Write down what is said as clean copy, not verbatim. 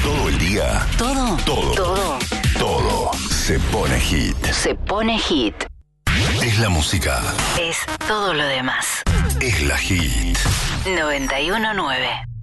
Todo el día. Todo se pone hit. Se pone hit. Es la música. Es todo lo demás. Es la hit. 91.9.